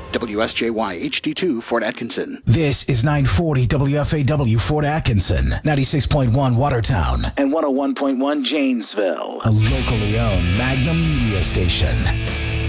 WSJY HD2 Fort Atkinson. This is 940 WFAW Fort Atkinson, 96.1 Watertown, and 101.1 Janesville, a locally owned Magnum media station.